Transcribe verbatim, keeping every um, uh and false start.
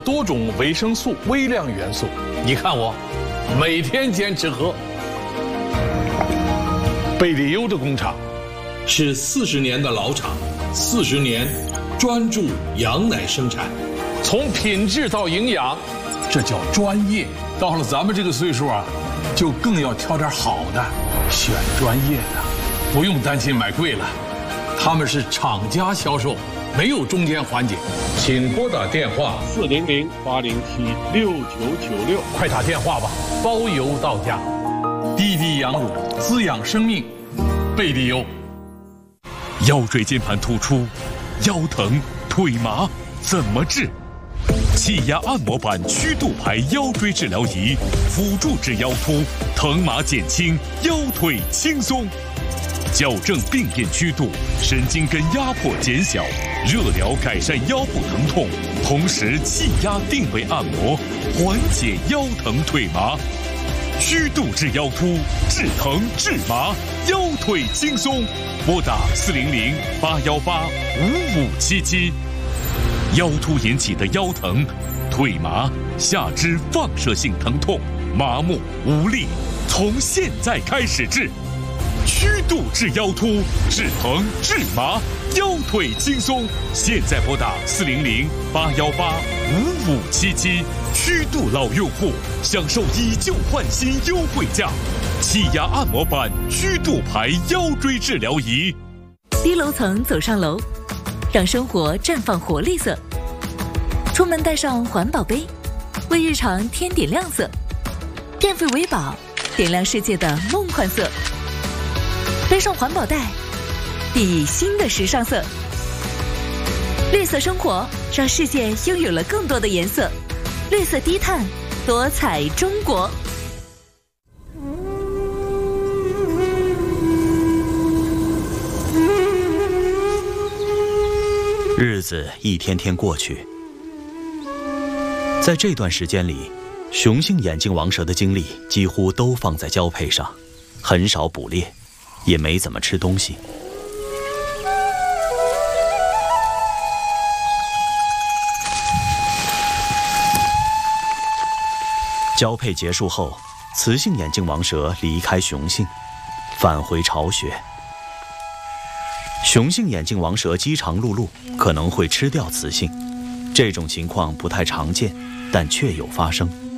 多种维生素、微量元素。你看我，每天坚持喝。贝利优的工厂是四十年的老厂，四十年专注羊奶生产，从品质到营养，这叫专业。到了咱们这个岁数啊，就更要挑点好的，选专业的，不用担心买贵了。他们是厂家销售，没有中间环节。请拨打电话四零零八零七六九九六， 快打电话吧，包邮到家。滴滴羊乳滋养生命，贝利优。 腰椎间盘突出、腰疼、腿麻怎么治？气压按摩板曲度牌腰椎治疗仪，辅助治腰突，疼麻减轻，腰腿轻松。矫正病变曲度，神经根压迫减小，热疗改善腰部疼痛，同时气压定位按摩，缓解腰疼腿麻。曲度治腰突，治疼治麻，腰腿轻松。拨打四零零八幺八五五七七。腰突引起的腰疼、腿麻、下肢放射性疼痛、麻木无力，从现在开始治。曲度治腰突，治疼治麻，腰腿轻松。现在拨打四零零八幺八五五七七。曲度老用户享受以旧换新优惠价，气压按摩板曲度牌腰椎治疗仪。 低楼层走上楼，让生活绽放活力色。出门带上环保杯，为日常添点亮色。电费维宝，点亮世界的梦幻色。背上环保袋，熠熠新的时尚色。绿色生活，让世界拥有了更多的颜色。绿色低碳，多彩中国。 日子一天天过去，在这段时间里，雄性眼镜王蛇的精力几乎都放在交配上，很少捕猎，也没怎么吃东西。交配结束后，雌性眼镜王蛇离开雄性，返回巢穴。雄性眼镜王蛇饥肠辘辘，可能会吃掉雌性，这种情况不太常见，但确有发生。